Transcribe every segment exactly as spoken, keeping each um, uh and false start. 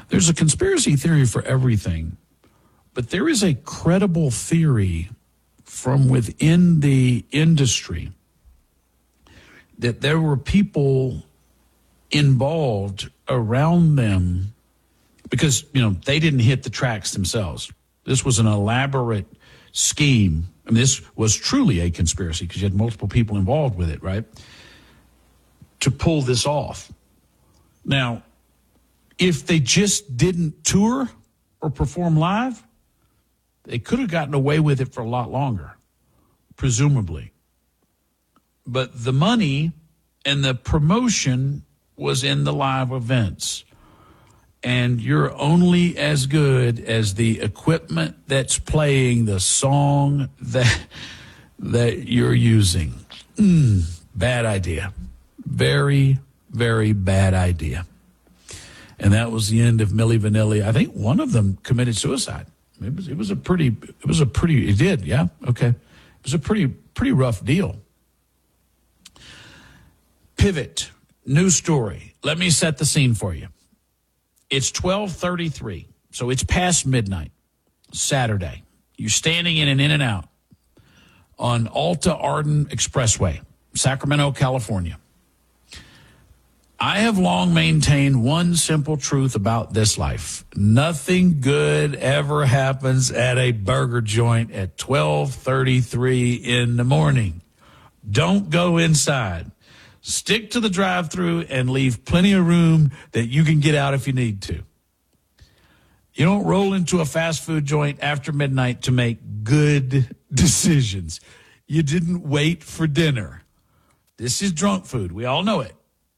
There's a conspiracy theory for everything, but there is a credible theory from within the industry that there were people involved around them because, you know, they didn't hit the tracks themselves. This was an elaborate scheme. I mean, this was truly a conspiracy because you had multiple people involved with it, right? To pull this off. Now, if they just didn't tour or perform live, they could have gotten away with it for a lot longer, presumably. But the money and the promotion was in the live events. And you're only as good as the equipment that's playing the song that that you're using. Mm, bad idea. Very, very bad idea. And that was the end of Milli Vanilli. I think one of them committed suicide. It was, it was a pretty, it was a pretty, it did, yeah, okay. It was a pretty, pretty rough deal. Pivot, new story. Let me set the scene for you. It's twelve thirty-three, so it's past midnight, Saturday. You're standing in an In-N-Out on Alta Arden Expressway, Sacramento, California. I have long maintained one simple truth about this life. Nothing good ever happens at a burger joint at twelve thirty-three in the morning. Don't go inside. Stick to the drive-thru and leave plenty of room that you can get out if you need to. You don't roll into a fast food joint after midnight to make good decisions. You didn't wait for dinner. This is drunk food. We all know it.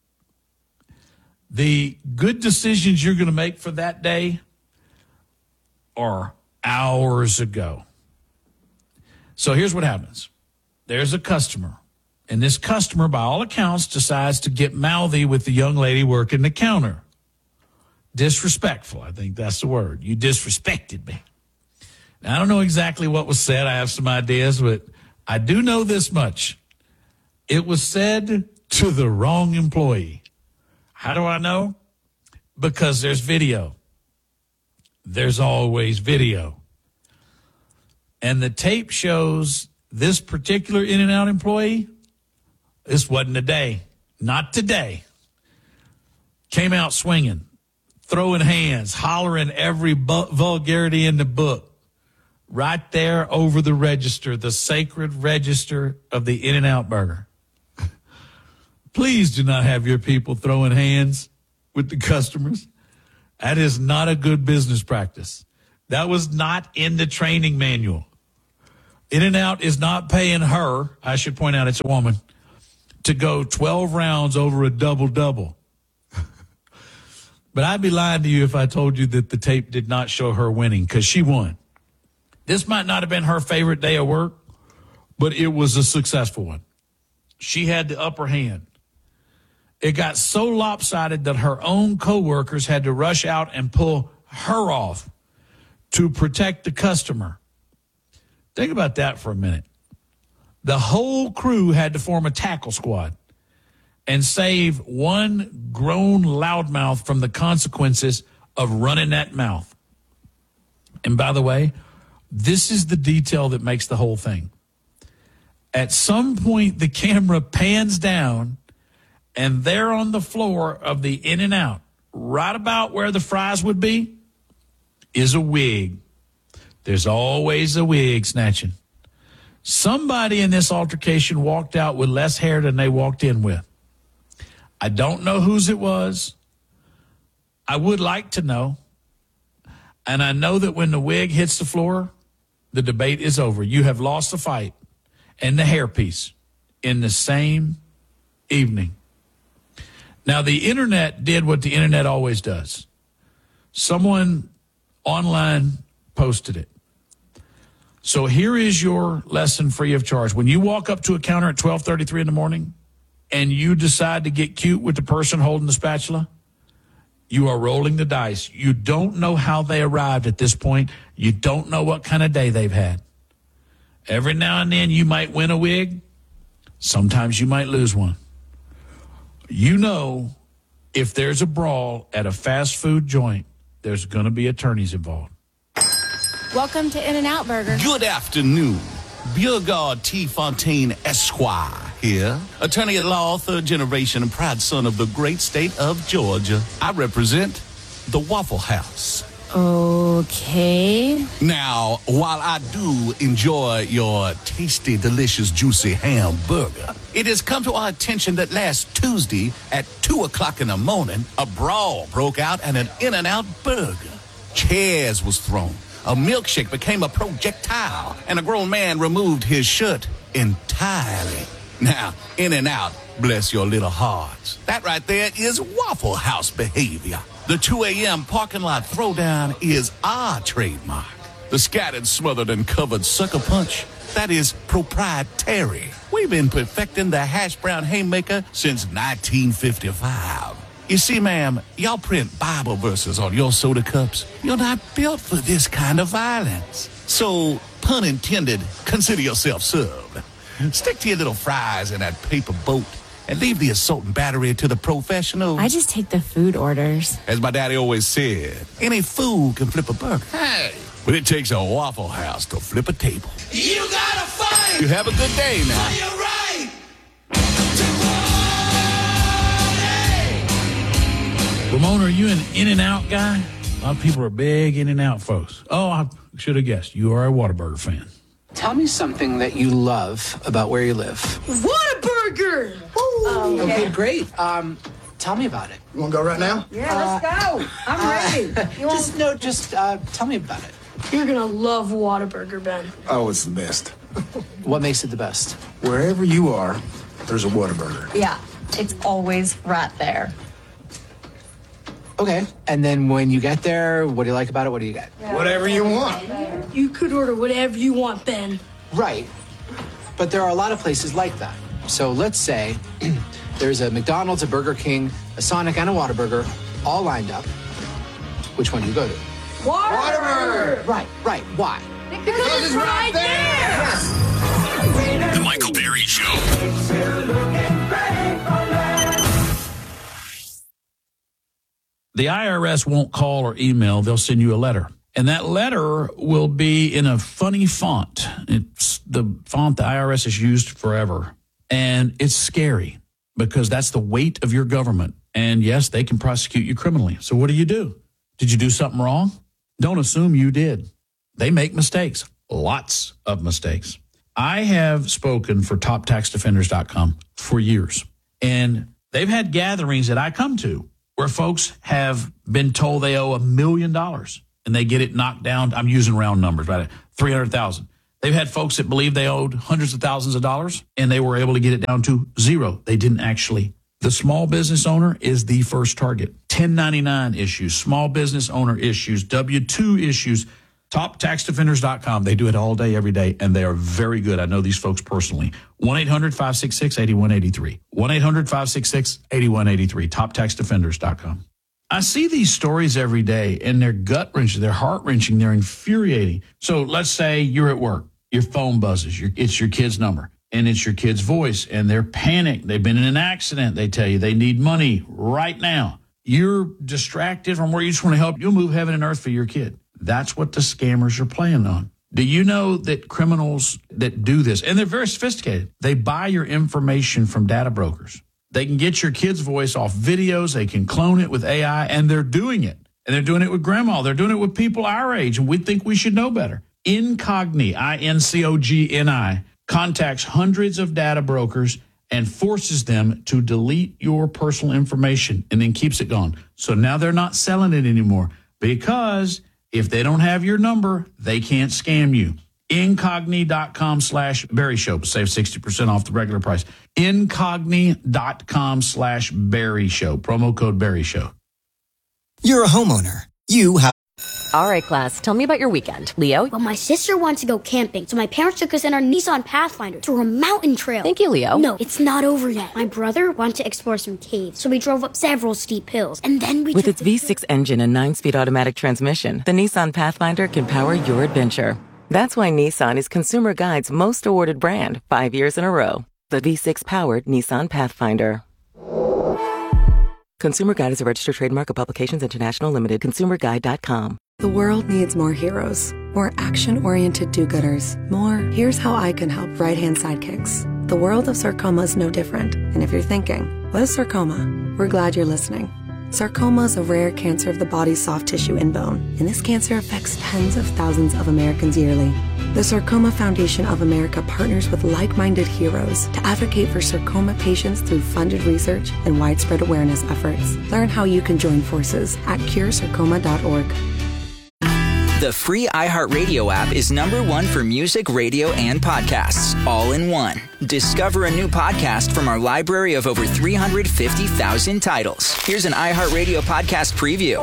The good decisions you're going to make for that day are hours ago. So here's what happens. There's a customer. And this customer, by all accounts, decides to get mouthy with the young lady working the counter. Disrespectful, I think that's the word. You disrespected me. Now, I don't know exactly what was said. I have some ideas, but I do know this much. It was said to the wrong employee. How do I know? Because there's video. There's always video. And the tape shows this particular In-N-Out employee. This wasn't a day. Not today. Came out swinging, throwing hands, hollering every bu- vulgarity in the book. Right there over the register, the sacred register of the In-N-Out burger. Please do not have your people throwing hands with the customers. That is not a good business practice. That was not in the training manual. In-N-Out is not paying her, I should point out it's a woman, to go twelve rounds over a double-double. But I'd be lying to you if I told you that the tape did not show her winning, because she won. This might not have been her favorite day of work, but it was a successful one. She had the upper hand. It got so lopsided that her own coworkers had to rush out and pull her off to protect the customer. Think about that for a minute. The whole crew had to form a tackle squad and save one grown loudmouth from the consequences of running that mouth. And by the way, this is the detail that makes the whole thing. At some point, the camera pans down, and there on the floor of the In-N-Out, right about where the fries would be, is a wig. There's always a wig snatching. Somebody in this altercation walked out with less hair than they walked in with. I don't know whose it was. I would like to know. And I know that when the wig hits the floor, the debate is over. You have lost the fight and the hairpiece in the same evening. Now, the internet did what the internet always does. Someone online posted it. So here is your lesson free of charge. When you walk up to a counter at twelve thirty-three in the morning and you decide to get cute with the person holding the spatula, you are rolling the dice. You don't know how they arrived at this point. You don't know what kind of day they've had. Every now and then you might win a wig. Sometimes you might lose one. You know, if there's a brawl at a fast food joint there's going to be attorneys involved. Welcome to In-N-Out Burger. Good afternoon. Beauregard T. Fontaine Esquire here. Attorney at law, third generation, and proud son of the great state of Georgia. I represent the Waffle House. Okay. Now, while I do enjoy your tasty, delicious, juicy hamburger, it has come to our attention that last Tuesday at two o'clock in the morning, a brawl broke out at an In-N-Out Burger. Chairs was thrown, a milkshake became a projectile, and a grown man removed his shirt entirely. Now, In-N-Out, bless your little hearts. That right there is Waffle House behavior. The two a.m. parking lot throwdown is our trademark. The scattered, smothered, and covered sucker punch, that is proprietary. We've been perfecting the hash brown haymaker since nineteen fifty-five. You see, ma'am, y'all print Bible verses on your soda cups. You're not built for this kind of violence. So, pun intended, consider yourself served. Stick to your little fries in that paper boat and leave the assault and battery to the professionals. I just take the food orders. As my daddy always said, any fool can flip a burger. Hey, but it takes a Waffle House to flip a table. You gotta fight. You have a good day now. For your right to Ramon, are you an In-N-Out guy? A lot of people are big In-N-Out folks. Oh, I should have guessed. You are a Whataburger fan. Tell me something that you love about where you live. Whataburger! Okay. okay, great. Um, tell me about it. You want to go right now? Yeah, let's go. I'm ready. You want... Just no, just uh, tell me about it. You're gonna love Whataburger, Ben. Oh, it's the best. What makes it the best? Wherever you are, there's a Whataburger. Yeah, it's always right there. Okay, and then when you get there, what do you like about it? What do you get? Yeah. Whatever you want. You could order whatever you want, Ben. Right, but there are a lot of places like that. So let's say there's a McDonald's, a Burger King, a Sonic, and a Whataburger all lined up. Which one do you go to? Whataburger! Right, right. Why? Because it's right there! The Michael Berry Show. The I R S won't call or email. They'll send you a letter. And that letter will be in a funny font. It's the font the I R S has used forever. And it's scary because that's the weight of your government. And yes, they can prosecute you criminally. So what do you do? Did you do something wrong? Don't assume you did. They make mistakes, lots of mistakes. I have spoken for top tax defenders dot com for years. And they've had gatherings that I come to where folks have been told they owe a million dollars and they get it knocked down. I'm using round numbers, right? three hundred thousand. They've had folks that believe they owed hundreds of thousands of dollars and they were able to get it down to zero. They didn't actually. The small business owner is the first target. ten ninety-nine issues, small business owner issues, W two issues, top tax defenders dot com. They do it all day, every day, and they are very good. I know these folks personally. one eight hundred five six six eight one eight three. one eight hundred five six six eight one eight three, top tax defenders dot com. I see these stories every day, and they're gut-wrenching, they're heart-wrenching, they're infuriating. So let's say you're at work, your phone buzzes, your, it's your kid's number, and it's your kid's voice, and they're panicked. They've been in an accident. They tell you they need money right now. You're distracted from where you just want to help. You'll move heaven and earth for your kid. That's what the scammers are playing on. Do you know that criminals that do this, and they're very sophisticated, they buy your information from data brokers. They can get your kid's voice off videos. They can clone it with A I, and they're doing it. And they're doing it with grandma. They're doing it with people our age, and we think we should know better. Incogni, I N C O G N I, contacts hundreds of data brokers and forces them to delete your personal information and then keeps it gone. So now they're not selling it anymore because if they don't have your number, they can't scam you. Incogni.com slash Berry Show. Save sixty percent off the regular price. Incogni.com slash Berry Show. Promo code Berry Show. You're a homeowner. You have... All right, class, tell me about your weekend. Leo? Well, my sister wanted to go camping, so my parents took us in our Nissan Pathfinder to a mountain trail. Thank you, Leo. No, it's not over yet. My brother wanted to explore some caves, so we drove up several steep hills, and then we With took its V six engine and nine-speed automatic transmission, the Nissan Pathfinder can power your adventure. That's why Nissan is Consumer Guide's most awarded brand five years in a row. The V six-powered Nissan Pathfinder. Consumer Guide is a registered trademark of Publications International Limited, consumer guide dot com. The world needs more heroes, more action-oriented do-gooders, more here's how I can help right-hand sidekicks. The world of sarcoma is no different. And if you're thinking, what is sarcoma? We're glad you're listening. Sarcoma is a rare cancer of the body's soft tissue and bone, and this cancer affects tens of thousands of Americans yearly. The Sarcoma Foundation of America partners with like-minded heroes to advocate for sarcoma patients through funded research and widespread awareness efforts. Learn how you can join forces at cure sarcoma dot org. The free iHeartRadio app is number one for music, radio, and podcasts, all in one. Discover a new podcast from our library of over three hundred fifty thousand titles. Here's an iHeartRadio podcast preview.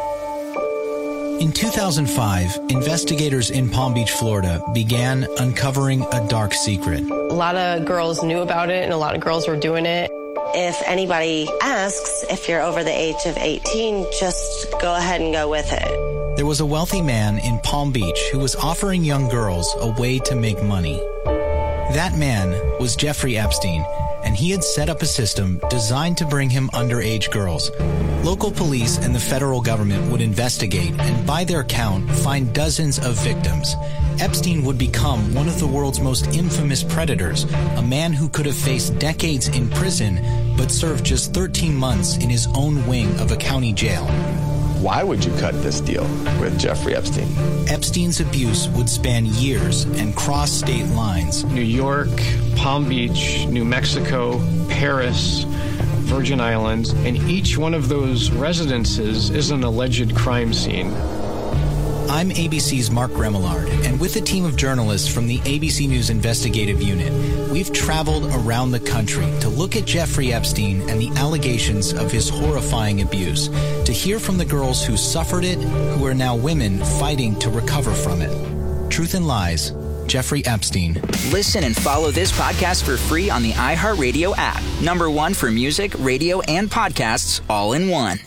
In two thousand five, investigators in Palm Beach, Florida, began uncovering a dark secret. A lot of girls knew about it, and a lot of girls were doing it. If anybody asks if you're over the age of eighteen, just go ahead and go with it. There was a wealthy man in Palm Beach who was offering young girls a way to make money. That man was Jeffrey Epstein, and he had set up a system designed to bring him underage girls. Local police and the federal government would investigate and, by their count, find dozens of victims. Epstein would become one of the world's most infamous predators, a man who could have faced decades in prison but served just thirteen months in his own wing of a county jail. Why would you cut this deal with Jeffrey Epstein? Epstein's abuse would span years and cross state lines. New York, Palm Beach, New Mexico, Paris, Virgin Islands, and each one of those residences is an alleged crime scene. I'm A B C's Mark Remillard, and with a team of journalists from the A B C News Investigative Unit, we've traveled around the country to look at Jeffrey Epstein and the allegations of his horrifying abuse, to hear from the girls who suffered it, who are now women fighting to recover from it. Truth and Lies, Jeffrey Epstein. Listen and follow this podcast for free on the iHeartRadio app. Number one for music, radio, and podcasts, all in one.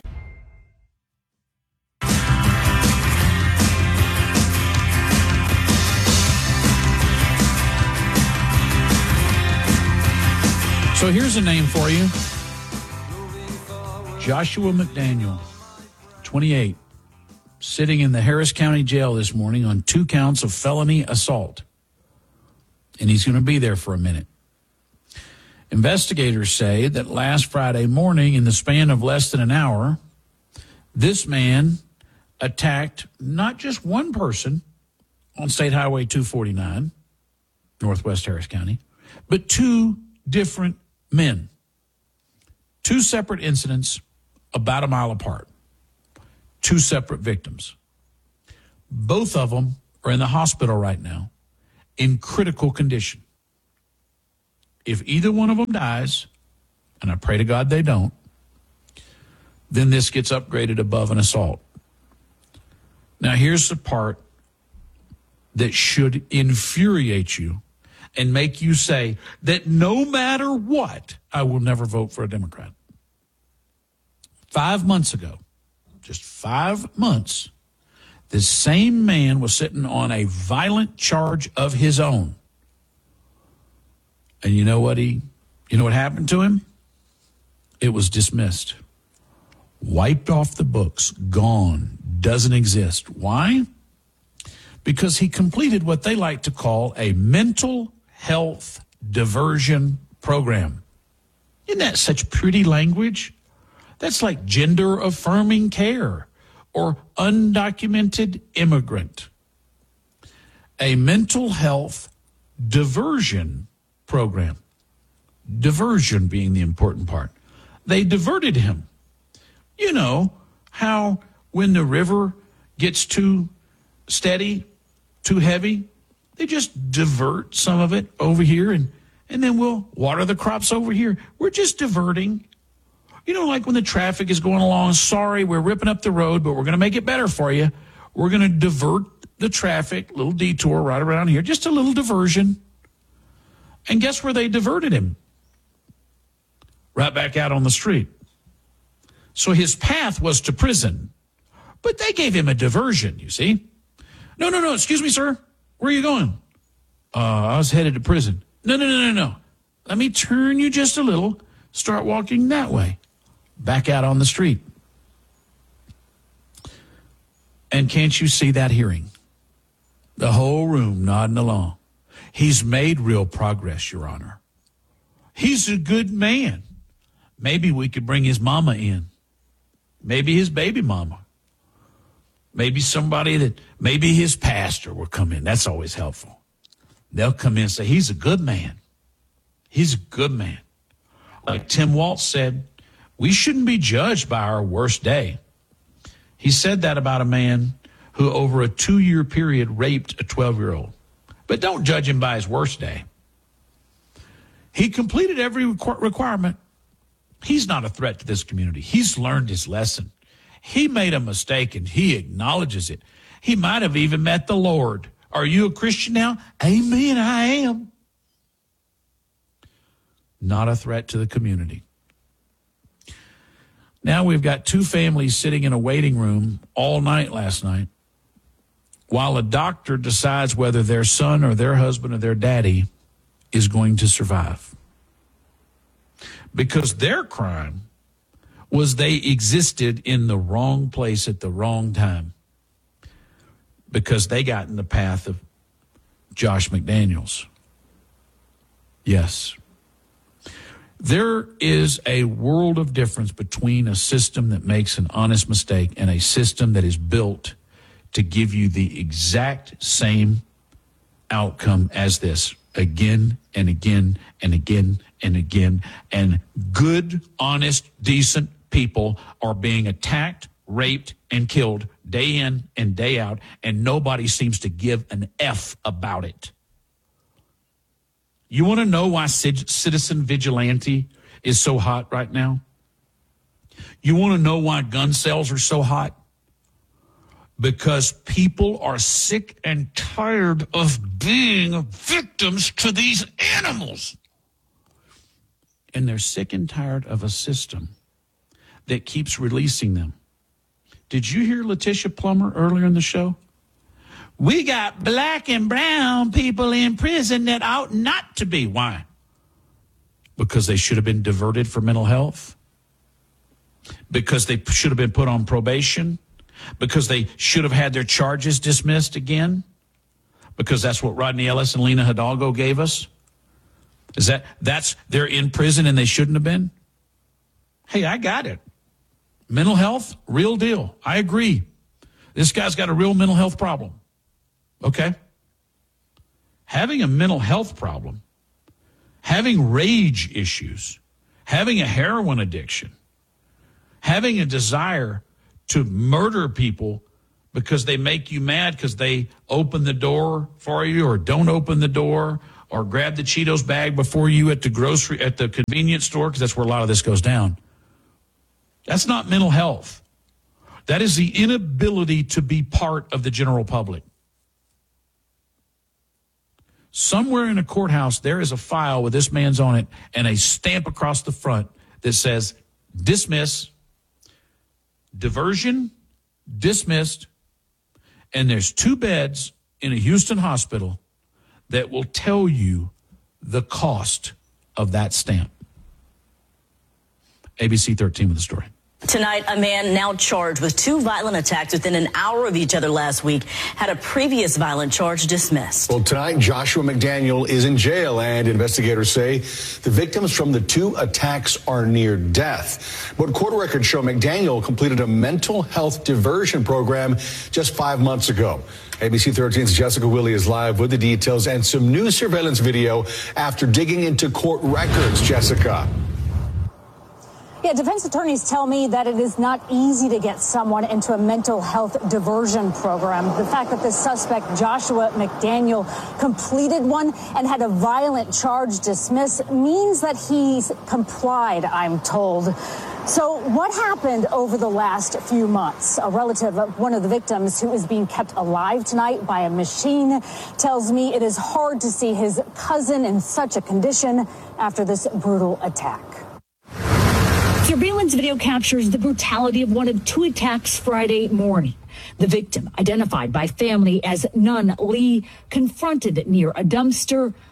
So here's a name for you. Joshua McDaniel, twenty-eight, sitting in the Harris County Jail this morning on two counts of felony assault. And he's going to be there for a minute. Investigators say that last Friday morning, in the span of less than an hour, this man attacked not just one person on State Highway two forty-nine, Northwest Harris County, but two different men. Two separate incidents about a mile apart. Two separate victims. Both of them are in the hospital right now in critical condition. If either one of them dies, and I pray to God they don't, then this gets upgraded above an assault. Now here's the part that should infuriate you and make you say that no matter what, I will never vote for a Democrat. Five months ago, just five months, this same man was sitting on a violent charge of his own. And you know what he, you know what happened to him? It was dismissed. Wiped off the books, gone, doesn't exist. Why? Because he completed what they like to call a mental health diversion program. Isn't that such pretty language? That's like gender affirming care or undocumented immigrant. A mental health diversion program. Diversion being the important part. They diverted him. You know how when the river gets too steady, too heavy, they just divert some of it over here, and, and then we'll water the crops over here. We're just diverting. You know, like when the traffic is going along, sorry, we're ripping up the road, but we're going to make it better for you. We're going to divert the traffic, little detour right around here, just a little diversion. And guess where they diverted him? Right back out on the street. So his path was to prison, but they gave him a diversion, you see. No, no, no, excuse me, sir. Where are you going? Uh, I was headed to prison. No, no, no, no, no. Let me turn you just a little. Start walking that way. back out on the street. And can't you see that hearing? The whole room nodding along. He's made real progress, Your Honor. He's a good man. Maybe we could bring his mama in. Maybe his baby mama. Maybe somebody that, maybe his pastor will come in. That's always helpful. They'll come in and say, he's a good man. He's a good man. Like Tim Waltz said, we shouldn't be judged by our worst day. He said that about a man who over a two-year period raped a twelve-year-old. But don't judge him by his worst day. He completed every requ- requirement. He's not a threat to this community. He's learned his lesson. He made a mistake, and he acknowledges it. He might have even met the Lord. Are you a Christian now? Amen, I am. Not a threat to the community. Now we've got two families sitting in a waiting room all night last night while a doctor decides whether their son or their husband or their daddy is going to survive. Because their crime was they existed in the wrong place at the wrong time because they got in the path of Josh McDaniels. Yes. There is a world of difference between a system that makes an honest mistake and a system that is built to give you the exact same outcome as this again and again and again and again. And good, honest, decent people are being attacked, raped, and killed day in and day out, and nobody seems to give an F about it. You want to know why citizen vigilante is so hot right now? You want to know why gun sales are so hot? Because people are sick and tired of being victims to these animals. And they're sick and tired of a system that keeps releasing them. Did you hear Letitia Plummer earlier in the show? We got black and brown people in prison that ought not to be. Why? Because they should have been diverted for mental health? Because they should have been put on probation? Because they should have had their charges dismissed again? Because that's what Rodney Ellis and Lena Hidalgo gave us? Is that, that's, they're in prison and they shouldn't have been? Hey, I got it. Mental health, real deal. I agree. This guy's got a real mental health problem. Okay? Having a mental health problem, having rage issues, having a heroin addiction, having a desire to murder people because they make you mad because they open the door for you or don't open the door or grab the Cheetos bag before you at the grocery, at the convenience store, because that's where a lot of this goes down. That's not mental health. That is the inability to be part of the general public. Somewhere in a courthouse, there is a file with this man's on it and a stamp across the front that says, dismiss, diversion, dismissed, and there's two beds in a Houston hospital that will tell you the cost of that stamp. A B C thirteen with the story. Tonight, a man now charged with two violent attacks within an hour of each other last week had a previous violent charge dismissed. Well, tonight, Joshua McDaniel is in jail, and investigators say the victims from the two attacks are near death. But court records show McDaniel completed a mental health diversion program just five months ago. A B C thirteen's Jessica Willey is live with the details and some new surveillance video after digging into court records. Jessica. Yeah, defense attorneys tell me that it is not easy to get someone into a mental health diversion program. The fact that the suspect, Joshua McDaniel, completed one and had a violent charge dismissed means that he's complied, I'm told. So what happened over the last few months? A relative of one of the victims who is being kept alive tonight by a machine tells me it is hard to see his cousin in such a condition after this brutal attack. Surveillance video captures the brutality of one of two attacks Friday morning. The victim, identified by family as Nun Lee, confronted near a dumpster,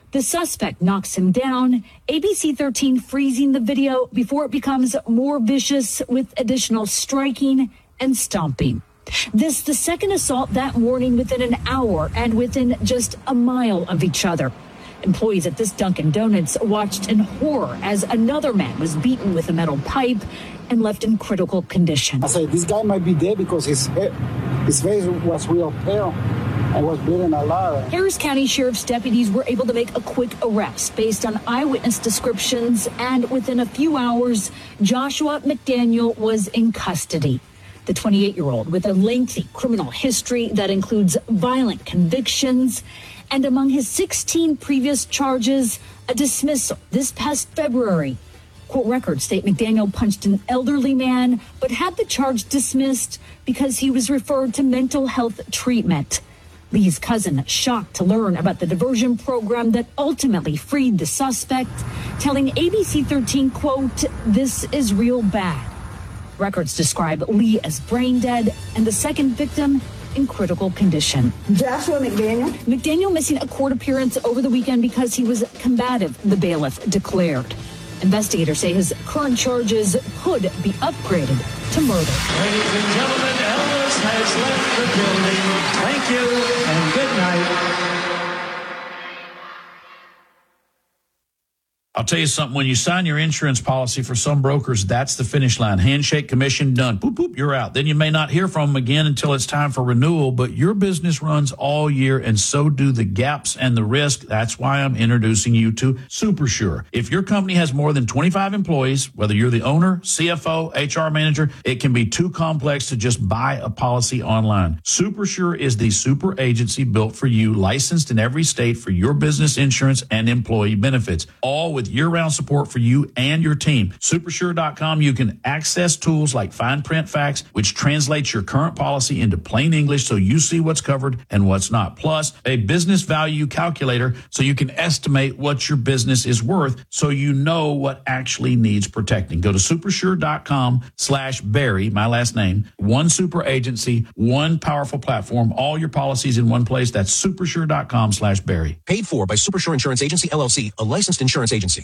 The suspect knocks him down. A B C thirteen freezing the video before it becomes more vicious with additional striking and stomping. This the second assault that morning within an hour and within just a mile of each other. Employees at this Dunkin' Donuts watched in horror as another man was beaten with a metal pipe and left in critical condition. I said, this guy might be dead because his head, his face was real pale. I was bleeding a lot. Harris County Sheriff's deputies were able to make a quick arrest based on eyewitness descriptions, and within a few hours, Joshua McDaniel was in custody. The twenty-eight-year-old with a lengthy criminal history that includes violent convictions, and among his sixteen previous charges, a dismissal this past February. Court records state McDaniel punched an elderly man, but had the charge dismissed because he was referred to mental health treatment. Lee's cousin shocked to learn about the diversion program that ultimately freed the suspect, telling A B C thirteen, quote, "This is real bad." Records describe Lee as brain dead and the second victim in critical condition. Joshua McDaniel. McDaniel missing a court appearance over the weekend because he was combative, the bailiff declared. Investigators say his current charges could be upgraded to murder. Ladies and gentlemen, Elvis has left the building. Thank you and good night. I'll tell you something. When you sign your insurance policy for some brokers, that's the finish line. Handshake, commission, done. Boop, boop, you're out. Then you may not hear from them again until it's time for renewal, but your business runs all year, and so do the gaps and the risk. That's why I'm introducing you to SuperSure. If your company has more than twenty-five employees, whether you're the owner, C F O, H R manager, it can be too complex to just buy a policy online. SuperSure is the super agency built for you, licensed in every state for your business insurance and employee benefits, all with year-round support for you and your team. Supersure dot com, you can access tools like fine print facts, which translates your current policy into plain English so you see what's covered and what's not. Plus, a business value calculator so you can estimate what your business is worth so you know what actually needs protecting. Go to supersure dot com slash Barry, my last name, one super agency, one powerful platform, all your policies in one place. That's supersure dot com slash Barry. Paid for by Supersure Insurance Agency, L L C, a licensed insurance agency.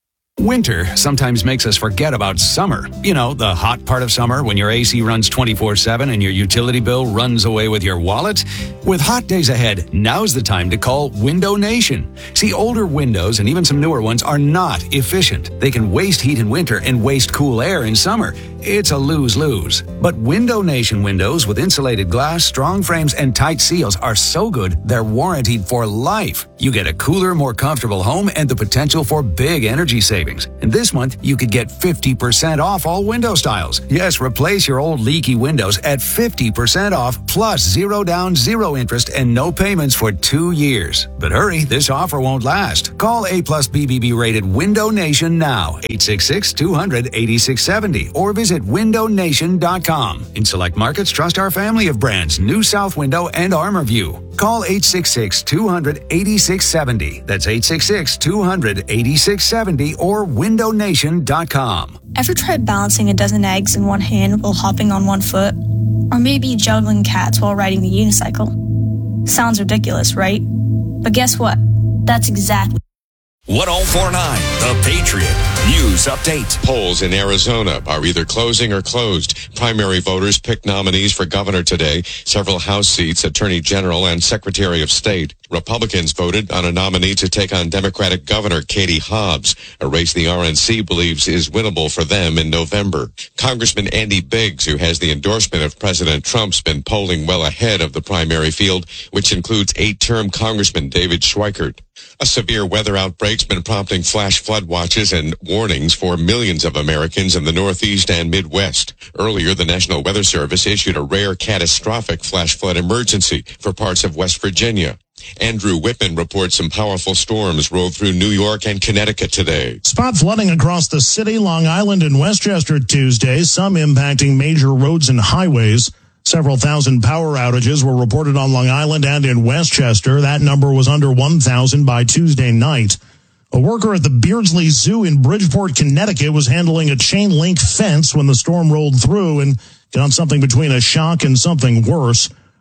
Winter sometimes makes us forget about summer. You know, the hot part of summer when your A C runs twenty-four seven and your utility bill runs away with your wallet. With hot days ahead, now's the time to call Window Nation. See, older windows and even some newer ones are not efficient. They can waste heat in winter and waste cool air in summer. It's a lose-lose. But Window Nation windows with insulated glass, strong frames, and tight seals are so good they're warranted for life. You get a cooler, more comfortable home and the potential for big energy savings. And this month, you could get fifty percent off all window styles. Yes, replace your old leaky windows at fifty percent off, plus zero down, zero interest, and no payments for two years. But hurry, this offer won't last. Call A plus B B B rated Window Nation now, eight six six, two hundred, eighty-six seventy, or visit window nation dot com. In select markets, trust our family of brands, New South Window and ArmorView. Call eight six six, two hundred, eighty-six seventy. That's eight six six, two hundred, eighty-six seventy or window nation dot com. Ever tried balancing a dozen eggs in one hand while hopping on one foot? Or maybe juggling cats while riding the unicycle? Sounds ridiculous, right? But guess what? That's exactly one oh four point nine, The Patriot. News update. Polls in Arizona are either closing or closed. Primary voters picked nominees for governor today, several House seats, Attorney General, and Secretary of State. Republicans voted on a nominee to take on Democratic Governor Katie Hobbs, a race the R N C believes is winnable for them in November. Congressman Andy Biggs, who has the endorsement of President Trump's been polling well ahead of the primary field, which includes eight-term Congressman David Schweikert. A severe weather outbreak's been prompting flash flood watches and warnings for millions of Americans in the Northeast and Midwest. Earlier, the National Weather Service issued a rare catastrophic flash flood emergency for parts of West Virginia. Andrew Whitman reports some powerful storms rolled through New York and Connecticut today. Spot flooding across the city, Long Island, and Westchester Tuesday, some impacting major roads and highways. Several thousand power outages were reported on Long Island and in Westchester. That number was under one thousand by Tuesday night. A worker at the Beardsley Zoo in Bridgeport, Connecticut, was handling a chain-link fence when the storm rolled through and got something between a shock and something worse.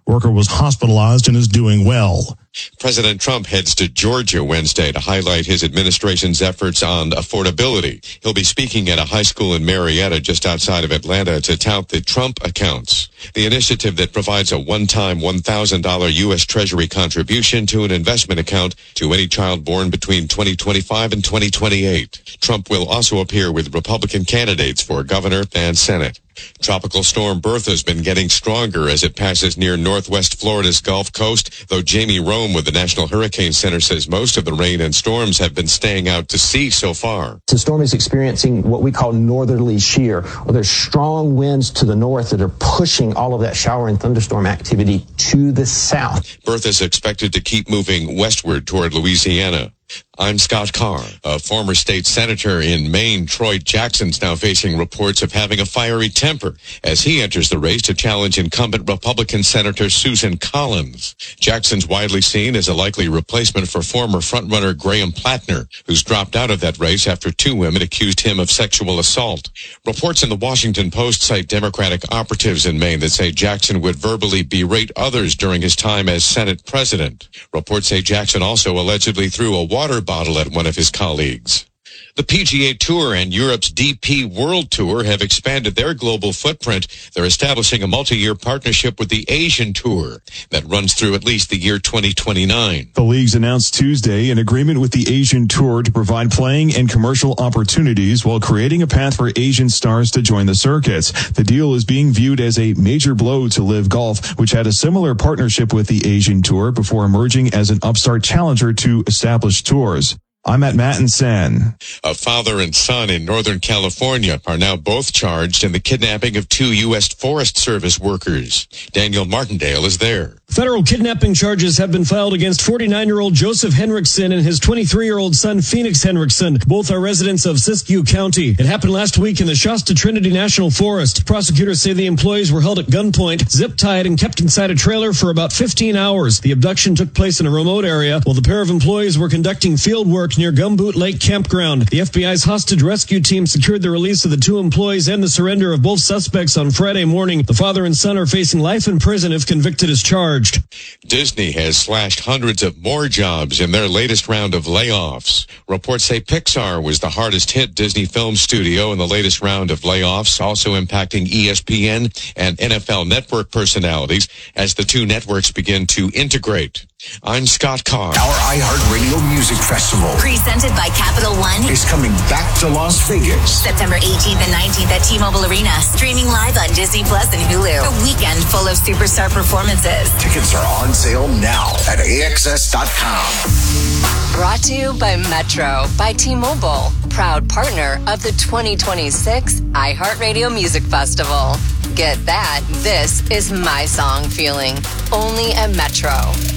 Worker was hospitalized and is doing well. President Trump heads to Georgia Wednesday to highlight his administration's efforts on affordability. He'll be speaking at a high school in Marietta just outside of Atlanta to tout the Trump accounts, the initiative that provides a one-time one thousand dollars U S Treasury contribution to an investment account to any child born between twenty twenty-five and twenty twenty-eight. Trump will also appear with Republican candidates for governor and Senate. Tropical storm Bertha has been getting stronger as it passes near northwest Florida's Gulf Coast, though Jamie Rome with the National Hurricane Center says most of the rain and storms have been staying out to sea so far. The storm is experiencing what we call northerly shear, or there's strong winds to the north that are pushing all of that shower and thunderstorm activity to the south. Bertha is expected to keep moving westward toward Louisiana. I'm Scott Carr. A former state senator in Maine, Troy Jackson's now facing reports of having a fiery temper as he enters the race to challenge incumbent Republican Senator Susan Collins. Jackson's widely seen as a likely replacement for former frontrunner Graham Plattner, who's dropped out of that race after two women accused him of sexual assault. Reports in the Washington Post cite Democratic operatives in Maine that say Jackson would verbally berate others during his time as Senate president. Reports say Jackson also allegedly threw a water bottle at one of his colleagues. The P G A Tour and Europe's D P World Tour have expanded their global footprint. They're establishing a multi-year partnership with the Asian Tour that runs through at least the year twenty twenty-nine. The leagues announced Tuesday an agreement with the Asian Tour to provide playing and commercial opportunities while creating a path for Asian stars to join the circuits. The deal is being viewed as a major blow to Live Golf, which had a similar partnership with the Asian Tour before emerging as an upstart challenger to established tours. I'm at Matt and Sen. A father and son in Northern California are now both charged in the kidnapping of two U S Forest Service workers. Daniel Martindale is there. Federal kidnapping charges have been filed against forty-nine-year-old Joseph Henriksen and his twenty-three-year-old son Phoenix Henriksen. Both are residents of Siskiyou County. It happened last week in the Shasta Trinity National Forest. Prosecutors say the employees were held at gunpoint, zip-tied, and kept inside a trailer for about fifteen hours. The abduction took place in a remote area while the pair of employees were conducting field work near Gumboot Lake Campground. The F B I's hostage rescue team secured the release of the two employees and the surrender of both suspects on Friday morning. The father and son are facing life in prison if convicted as charged. Disney has slashed hundreds of more jobs in their latest round of layoffs. Reports say Pixar was the hardest hit Disney film studio in the latest round of layoffs, also impacting E S P N and N F L Network personalities as the two networks begin to integrate. I'm Scott Carr. Our iHeartRadio Music Festival, presented by Capital One, is coming back to Las Vegas. September eighteenth and nineteenth at T-Mobile Arena. Streaming live on Disney Plus and Hulu. A weekend full of superstar performances. Tickets are on sale now at A X S dot com. Brought to you by Metro by T-Mobile, proud partner of the twenty twenty-six iHeartRadio Music Festival. Get that. This is my song feeling. Only at Metro.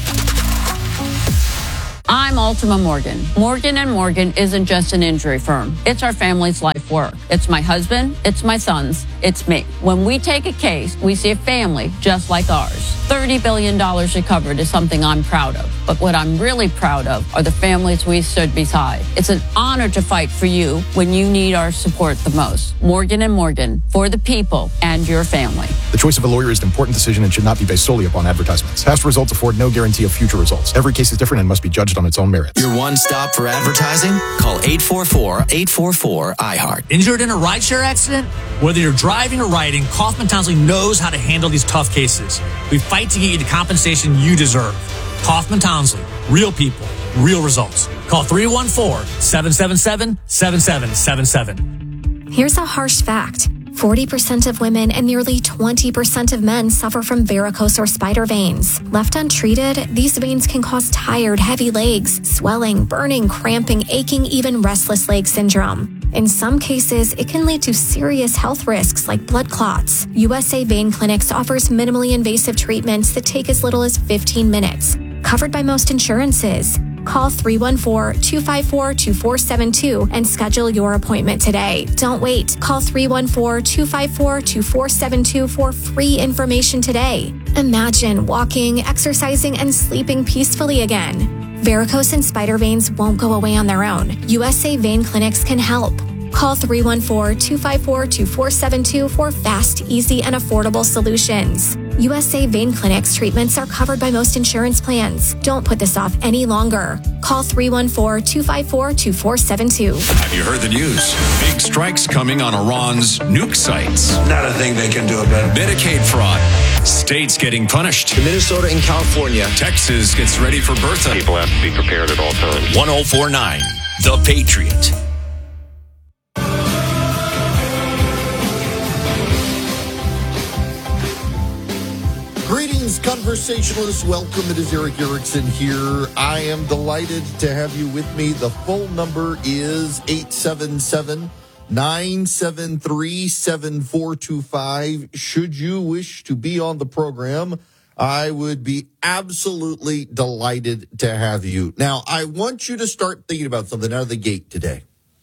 I'm Ultima Morgan. Morgan and Morgan isn't just an injury firm. It's our family's life work. It's my husband. It's my sons. It's me. When we take a case, we see a family just like ours. thirty billion dollars recovered is something I'm proud of. But what I'm really proud of are the families we stood beside. It's an honor to fight for you when you need our support the most. Morgan and Morgan, for the people and your family. The choice of a lawyer is an important decision and should not be based solely upon advertisements. Past results afford no guarantee of future results. Every case is different and must be judged on its own merits. Your one stop for advertising? Call eight four four, eight four four, I heart. Injured in a rideshare accident? Whether you're driving or riding, Kaufman Townsley knows how to handle these tough cases. We fight to get you the compensation you deserve. Kaufman Townsley. Real people. Real results. Call three one four, seven seven seven, seven seven seven seven. Here's a harsh fact. forty percent of women and nearly twenty percent of men suffer from varicose or spider veins. Left untreated, these veins can cause tired, heavy legs, swelling, burning, cramping, aching, even restless leg syndrome. In some cases, it can lead to serious health risks like blood clots. U S A Vein Clinics offers minimally invasive treatments that take as little as fifteen minutes. Covered by most insurances. Call three one four, two five four, two four seven two and schedule your appointment today. Don't wait. Call three one four, two five four, two four seven two for free information today. Imagine walking, exercising, and sleeping peacefully again. Varicose and spider veins won't go away on their own. U S A Vein Clinics can help. Call three one four, two five four, two four seven two for fast, easy, and affordable solutions. U S A Vein Clinic's treatments are covered by most insurance plans. Don't put this off any longer. Call three one four, two five four, two four seven two. Have you heard the news? Big strikes coming on Iran's nuke sites. Not a thing they can do about it. Medicaid fraud. States getting punished. Minnesota and California. Texas gets ready for Bertha. People have to be prepared at all times. one oh four point nine, The Patriot. Greetings, conversationalists. Welcome. It is Eric Erickson here. I am delighted to have you with me. The phone number is eight seven seven, nine seven three, seven four two five. Should you wish to be on the program, I would be absolutely delighted to have you. Now, I want you to start thinking about something out of the gate today.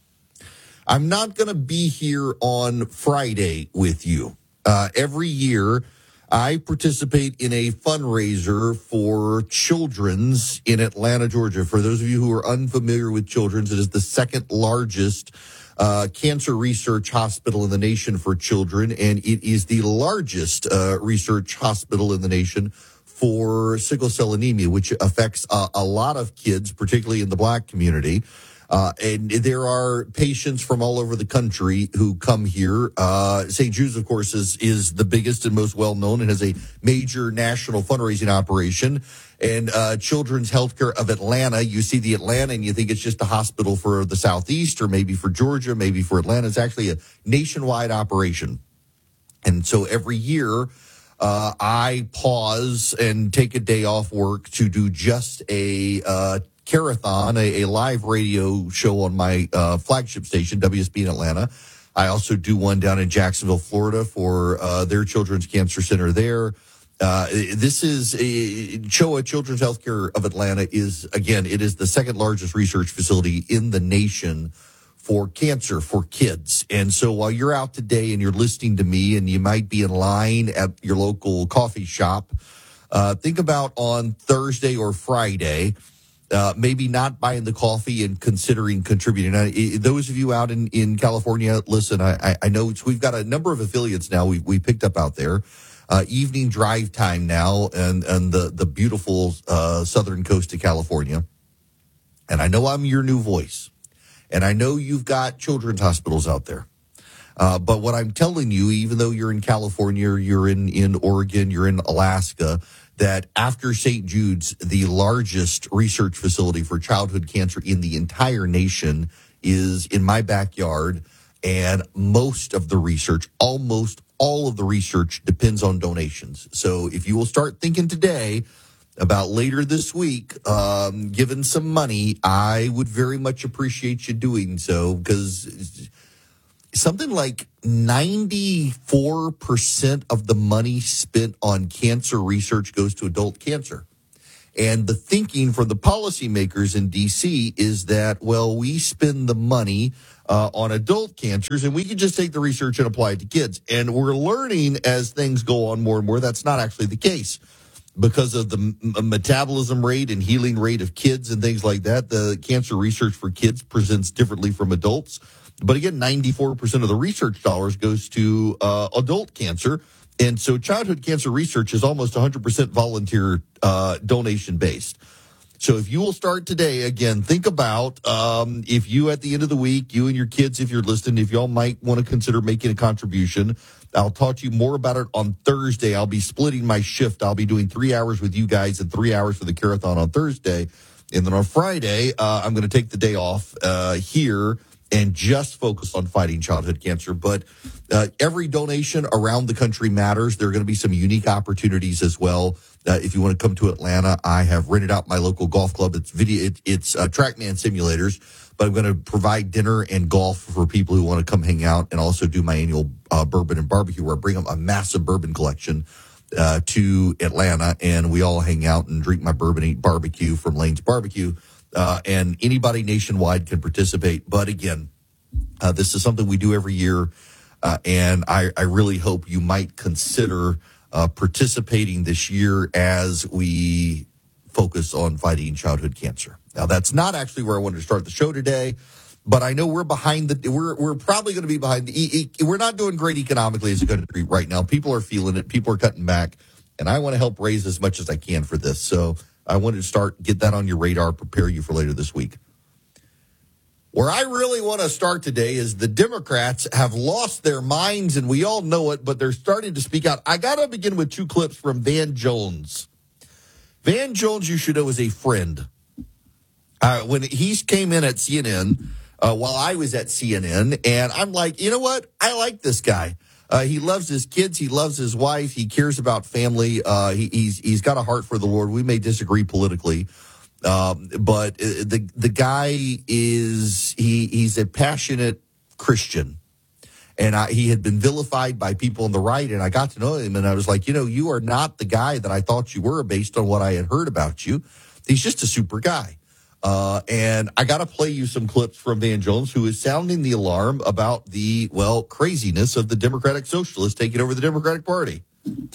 I'm not going to be here on Friday with you. Uh, every year, I participate in a fundraiser for Children's in Atlanta, Georgia. For those of you who are unfamiliar with Children's, it is the second largest uh, cancer research hospital in the nation for children, and it is the largest uh, research hospital in the nation for sickle cell anemia, which affects uh, a lot of kids, particularly in the Black community. Uh, and there are patients from all over the country who come here. Uh, Saint Jude's, of course, is, is the biggest and most well-known and has a major national fundraising operation. And uh, Children's Healthcare of Atlanta, you see the Atlanta and you think it's just a hospital for the Southeast or maybe for Georgia, maybe for Atlanta. It's actually a nationwide operation. And so every year, uh, I pause and take a day off work to do just a uh Carathon, a, a live radio show on my uh, flagship station, W S B in Atlanta. I also do one down in Jacksonville, Florida for uh, their Children's Cancer Center there. Uh, this is a, C H O A, Children's Healthcare of Atlanta is, again, it is the second largest research facility in the nation for cancer for kids. And so while you're out today and you're listening to me and you might be in line at your local coffee shop, uh, think about on Thursday or Friday, Uh, maybe not buying the coffee and considering contributing. Now, I, those of you out in, in California, listen, I, I know it's, we've got a number of affiliates now we we picked up out there. Uh, evening drive time now and, and the, the beautiful uh, southern coast of California. And I know I'm your new voice. And I know you've got children's hospitals out there. Uh, but what I'm telling you, even though you're in California, you're in, in Oregon, you're in Alaska, that after Saint Jude's, the largest research facility for childhood cancer in the entire nation is in my backyard. And most of the research, almost all of the research depends on donations. So if you will start thinking today about later this week, um, giving some money, I would very much appreciate you doing so, because something like ninety-four percent of the money spent on cancer research goes to adult cancer. And the thinking from the policymakers in D C is that, well, we spend the money uh, on adult cancers and we can just take the research and apply it to kids. And we're learning as things go on more and more that's not actually the case. Because of the m- metabolism rate and healing rate of kids and things like that, the cancer research for kids presents differently from adults. But again, ninety-four percent of the research dollars goes to uh, adult cancer. And so childhood cancer research is almost one hundred percent volunteer uh, donation based. So if you will start today, again, think about um, if you at the end of the week, you and your kids, if you're listening, if y'all might want to consider making a contribution. I'll talk to you more about it on Thursday. I'll be splitting my shift. I'll be doing three hours with you guys and three hours for the Carathon on Thursday. And then on Friday, uh, I'm going to take the day off uh, here and just focus on fighting childhood cancer. But uh, every donation around the country matters. There are going to be some unique opportunities as well. Uh, if you want to come to Atlanta, I have rented out my local golf club. It's video, it, it's uh, TrackMan simulators, but I'm going to provide dinner and golf for people who want to come hang out, and also do my annual uh, bourbon and barbecue, where I bring up a massive bourbon collection uh, to Atlanta, and we all hang out and drink my bourbon, eat barbecue from Lane's Barbecue. Uh, and anybody nationwide can participate. But again, uh, this is something we do every year. Uh, and I, I really hope you might consider uh, participating this year as we focus on fighting childhood cancer. Now, that's not actually where I wanted to start the show today. but I know we're behind the. We're we're probably going to be behind. The, we're not doing great economically as a country right now. People are feeling it. People are cutting back, and I want to help raise as much as I can for this. So I wanted to start get that on your radar, prepare you for later this week. Where I really want to start today is the Democrats have lost their minds, and we all know it, but they're starting to speak out. I got to begin with two clips from Van Jones. Van Jones, you should know, is a friend. Uh, when he came in at C N N, uh, while I was at C N N, and I'm like, you know what? I like this guy. Uh, he loves his kids. He loves his wife. He cares about family. Uh, he, he's he's got a heart for the Lord. We may disagree politically. Um, but the the guy is he he's a passionate Christian, and I, he had been vilified by people on the right, and I got to know him, and I was like, you know, you are not the guy that I thought you were based on what I had heard about you. He's just a super guy, uh, and I got to play you some clips from Van Jones, who is sounding the alarm about the well craziness of the Democratic Socialists taking over the Democratic Party.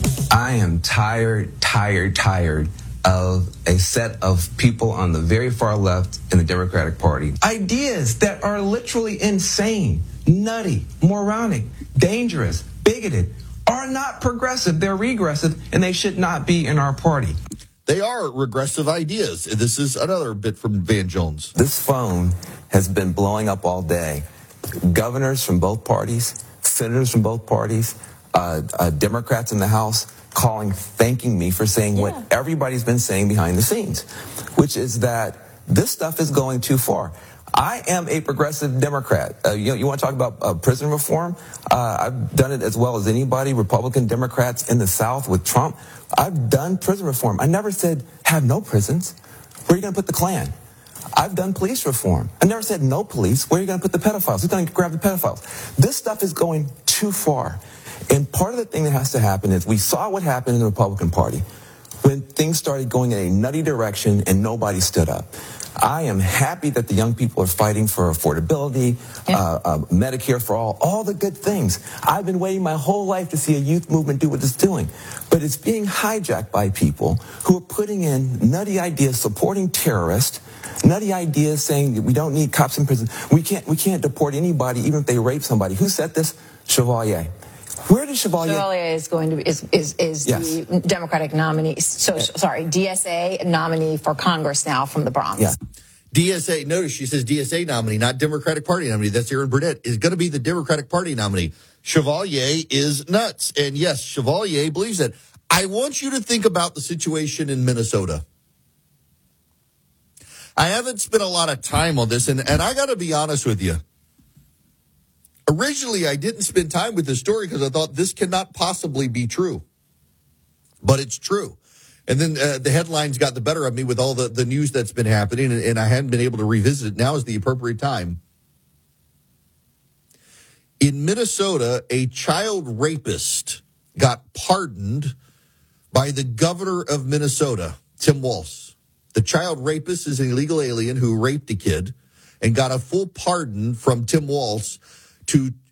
I am tired, tired, tired. Of a set of people on the very far left in the Democratic Party. Ideas that are literally insane, nutty, moronic, dangerous, bigoted, are not progressive. They're regressive, and they should not be in our party. They are regressive ideas. This is another bit from Van Jones. This phone has been blowing up all day. Governors from both parties, senators from both parties, uh, uh, Democrats in the House, calling, thanking me for saying yeah. what everybody's been saying behind the scenes, which is that this stuff is going too far. I am a progressive Democrat. Uh, you know, you want to talk about uh, prison reform? Uh, I've done it as well as anybody, Republican Democrats in the South with Trump. I've done prison reform. I never said have no prisons. Where are you going to put the Klan? I've done police reform. I never said no police. Where are you going to put the pedophiles? Who's going to grab the pedophiles? This stuff is going too far. And part of the thing that has to happen is we saw what happened in the Republican Party when things started going in a nutty direction and nobody stood up. I am happy that the young people are fighting for affordability, yeah. uh, uh, Medicare for all, all the good things. I've been waiting my whole life to see a youth movement do what it's doing. But it's being hijacked by people who are putting in nutty ideas supporting terrorists, nutty ideas saying that we don't need cops in prison. We can't, we can't deport anybody even if they rape somebody. Who said this? Chevalier. Where did Chevalier? Chevalier is going to be, is is, is yes. the Democratic nominee. So yes. sorry, D S A nominee for Congress now from the Bronx. Yeah. D S A. Notice she says D S A nominee, not Democratic Party nominee. That's Aaron Burnett. Is going to be the Democratic Party nominee. Chevalier is nuts, and yes, Chevalier believes that. I want you to think about the situation in Minnesota. I haven't spent a lot of time on this, and, and I got to be honest with you. Originally, I didn't spend time with this story because I thought this cannot possibly be true. But it's true. And then uh, the headlines got the better of me with all the, the news that's been happening, and, and I hadn't been able to revisit it. Now is the appropriate time. In Minnesota, a child rapist got pardoned by the governor of Minnesota, Tim Walz. The child rapist is an illegal alien who raped a kid and got a full pardon from Tim Walz to